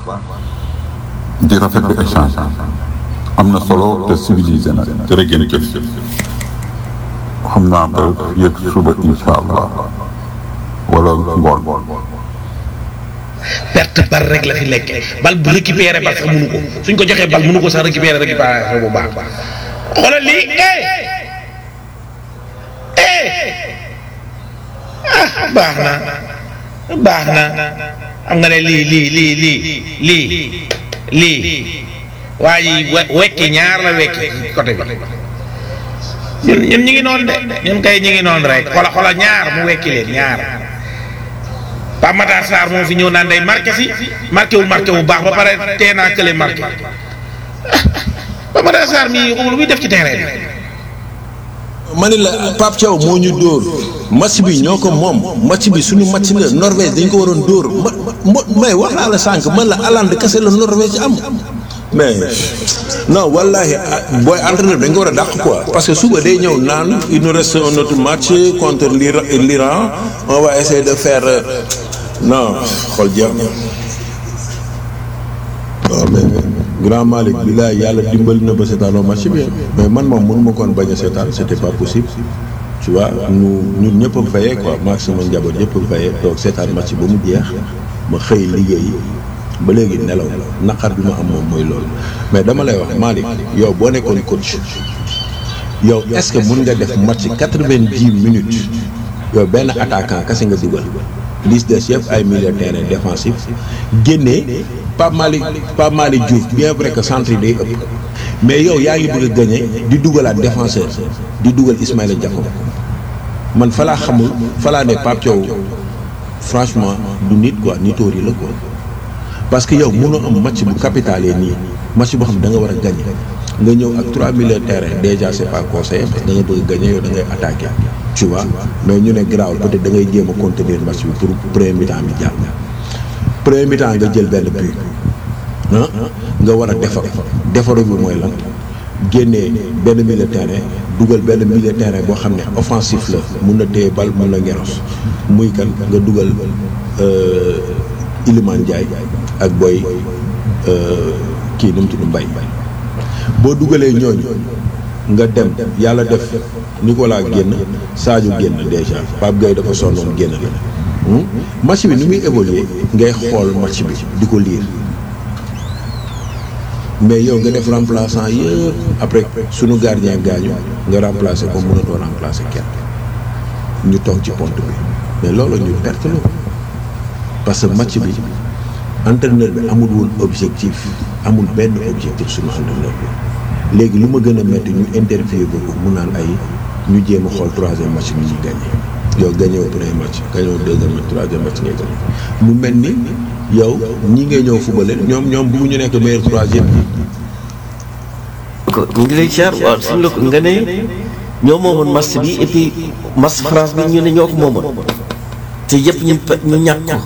di rafetlu échange am na solo te civilisé na jërëjëf xam naa ko yëg suba incha allah wala ngoon. perte bal rek la fi lekke bal bu récupéré bal sax mënu ko suñ ko joxee bal mënu ko sax récupération bu baax xoolal lii baax na xam nga ne lii waa ji wekki ñaar la wekki côté bi ñun ñu ngi noonu de ñun kay ñu ngi noonu rek xola ñaar mu wekki leen ñaar Pape Matar Sarr moo fi ñëw naan day marqué si marqué wu baax ba pare tee naa kële marqué Pape Matar Sarr mii lu muy def ci terrain bi. ma ne la Pape Thiaw moo ñu dóor match bi ñoo ko moom match bi suñu match la Norvège dañ ko waroon dóor mais wax naa la sànq man la Hollande kese la Norvège am mais non wallahi booy entraîneur dañ ko war a dàq quoi parce que suba day ñëw naan il nous reste un autre match contre l'Iran on va essayer de faire non xool jeex na waaw mais grand Malick bi laa yàlla dimbali na ba seetaanoo match bi mais man moom mënu ma koon bañ a seetaan c'était pas possible tu vois ñun ñëpp a fayee quoi maag sama njaboot ñëpp a fayee donc seetaan match ba mu jeex ma xëy liggéey ba léegi nelaw naqar bi ma am moom mooy loolu mais dama lay wax Malick yow boo nekkoon coach yow est-ce que mun nga def match 90 minutes yow benn attaquant kese nga dugal liste des chefs ay milieu de terrain défensif génnee Pape Malick Diouf bien vrai que centre yi day ëpp mais yow yaa ngi bëgg a gagné di dugalaat défenseur di dugal Ismaïla Jakobs man falaa xamul falaa ne Pape Thiaw franchement du nit quoi nitóor yi la quoi parce que yow mënoo am match bu capital yi nii match boo xam ne da nga war a gagné nga ñëw ak 3 milieux de terrain déjà c'est pas conseillé parce que da nga bëgg a gagné yow da ngay attaqué tu vois mais ñu ne grave peut-être da ngay jéem a contenir match bi pour premier mi-temps bi jàll premier mi-temps nga jël benn but nga war a defaru bi mooy lan génnee benn milieu de terrain dugal benn milieu de terrain boo xam ne offensif la mun na téye bal mun na ngeros muy kan nga dugal Iliman Ndiaye ak booy kii nu mu tudd Mbaye boo dugalee ñooñu nga dem yàlla def Nicolas génn Sadio génn déjà Pape Gueye dafa sonnoon génn la match bi ni muy évoluer ngay xool match bi di ko lire mais yow nga def remplaçant yëpp après sunu gardien gaañu nga remplacer ko mënatoo remplacer kenn ñu toog ci pont bi mais loolu ñu perte la parce que match bi entraîneur bi amul woon objectif amul benn objectif sunu entraîneur bi léegi lu ma gën a métti ñu interviewé ko mu naan ay ñu jéem a xool troisième match bi ñu gagné yow gagné wu premier match gagné wu deuxième match troisième match ngay gagné mu mel ni yow ñi ngay ñëw footballé ñoom bëggu ñu nekk meilleur troisième bi. ñu ngi lay ziar waaw suñu la ko nga ne ñoo moomoon match bi et puis match France bi ñu ne ñoo ko moomoon te yëpp ñu ñàkk ko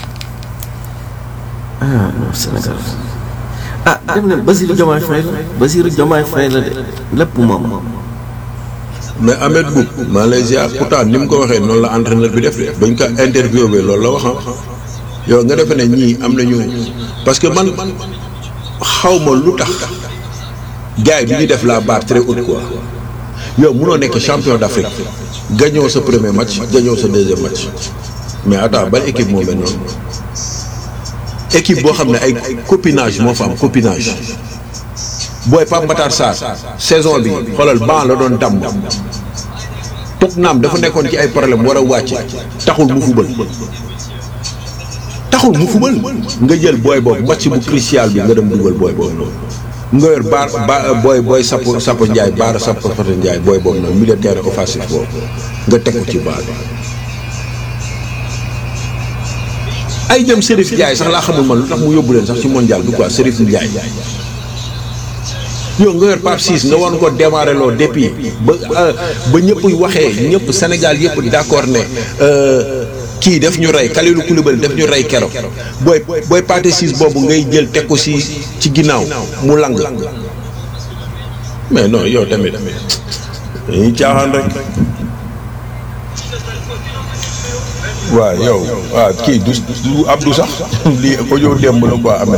ah non Sénégal ah dem na Bassirou Diomaye Faye la de lépp moom. mais Ahmed Boub maa lay ziar pourtant ni mu ko waxee noonu la entraîneur bi def de bañ ko interviewé loolu la wax yow nga defe ne ñii am nañu parce que man xawma lu tax gars yi du ñu def la barre très haute quoi yow munoo nekk champion d'Afrique gagnoo sa premier match gagnoo sa deuxième match mais attends ban équipe moo mel noonu équipe boo xam ne ay copinage moo fa am copinage booy Pape Matar Sarr saison bi xoolal ban la doon damm Tottenham dafa nekkoon ci ay problème war a wàcce taxul mu fubal nga jël booy boobu match bu crucial bi nga dem dugal booy boobu noonu nga yor booy Sapo Ndiaye baara Sapo Ndiaye booy boobu noonu milieu de terrain offensif boobu nga teg ko ci baal ay jëm Serif Ndiaye sax laa xamul man lu tax mu yóbbu leen sax ci mondial bi quoi Serif Ndiaye yow nga yor Pape Ciss nga war ko démarrer loo depuis ba ñëpp waxee ñëpp Sénégal yëpp d'accord ne kii def ñu rey Kalidou Koulibaly def ñu rey keroog booy Pathé Ciss boobu ngay jël teg ko ci ginnaaw mu lang mais non yow tamit dañuy caaxaan rek waaw yow kii du Abdou sax lii ko yow démb la quoi am